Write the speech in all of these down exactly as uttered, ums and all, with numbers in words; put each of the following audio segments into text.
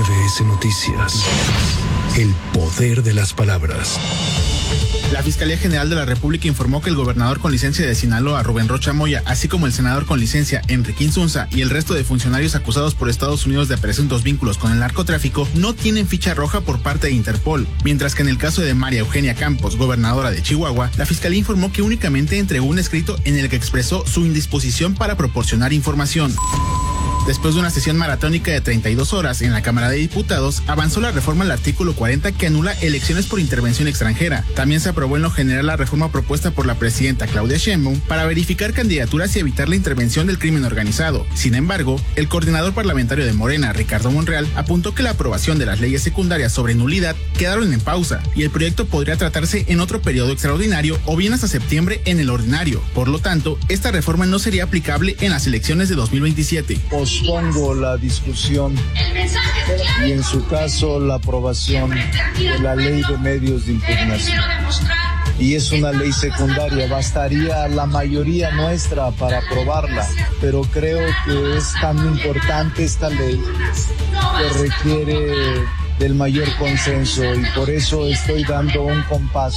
M V S Noticias. El poder de las palabras. La Fiscalía General de la República informó que el gobernador con licencia de Sinaloa, Rubén Rocha Moya, así como el senador con licencia, Enrique Insunza, y el resto de funcionarios acusados por Estados Unidos de presuntos vínculos con el narcotráfico no tienen ficha roja por parte de Interpol, mientras que en el caso de María Eugenia Campos, gobernadora de Chihuahua, la Fiscalía informó que únicamente entregó un escrito en el que expresó su indisposición para proporcionar información. Después de una sesión maratónica de treinta y dos horas en la Cámara de Diputados, avanzó la reforma al artículo cuarenta que anula elecciones por intervención extranjera. También se aprobó en lo general la reforma propuesta por la presidenta Claudia Sheinbaum para verificar candidaturas y evitar la intervención del crimen organizado. Sin embargo, el coordinador parlamentario de Morena, Ricardo Monreal, apuntó que la aprobación de las leyes secundarias sobre nulidad quedaron en pausa y el proyecto podría tratarse en otro periodo extraordinario o bien hasta septiembre en el ordinario. Por lo tanto, esta reforma no sería aplicable en las elecciones de dos mil veintisiete. Pospongo la discusión y en su caso la aprobación de la ley de medios de impugnación. Y es una ley secundaria, bastaría la mayoría nuestra para aprobarla, pero creo que es tan importante esta ley que requiere del mayor consenso y por eso estoy dando un compás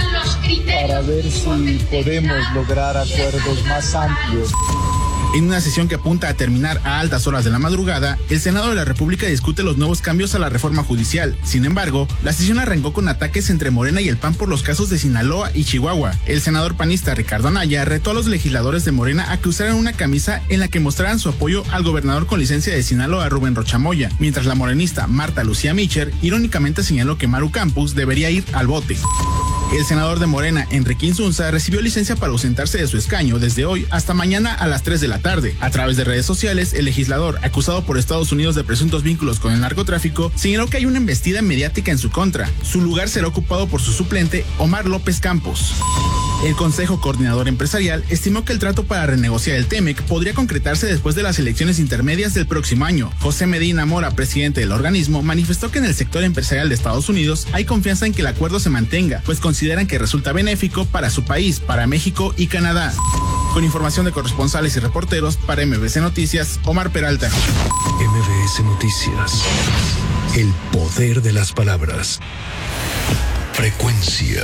para ver si podemos lograr acuerdos más amplios. En una sesión que apunta a terminar a altas horas de la madrugada, el Senado de la República discute los nuevos cambios a la reforma judicial. Sin embargo, la sesión arrancó con ataques entre Morena y el P A N por los casos de Sinaloa y Chihuahua. El senador panista Ricardo Anaya retó a los legisladores de Morena a que usaran una camisa en la que mostraran su apoyo al gobernador con licencia de Sinaloa, Rubén Rocha Moya, mientras la morenista Marta Lucía Mitchell irónicamente señaló que Maru Campos debería ir al bote. El senador de Morena, Enrique Insunza, recibió licencia para ausentarse de su escaño desde hoy hasta mañana a las tres de la tarde. A través de redes sociales, el legislador, acusado por Estados Unidos de presuntos vínculos con el narcotráfico, señaló que hay una embestida mediática en su contra. Su lugar será ocupado por su suplente, Omar López Campos. El Consejo Coordinador Empresarial estimó que el trato para renegociar el TEMEC podría concretarse después de las elecciones intermedias del próximo año. José Medina Mora, presidente del organismo, manifestó que en el sector empresarial de Estados Unidos hay confianza en que el acuerdo se mantenga, pues consideran que resulta benéfico para su país, para México y Canadá. Con información de corresponsales y reporteros, para M V S Noticias, Omar Peralta. M V S Noticias. El poder de las palabras. Frecuencia.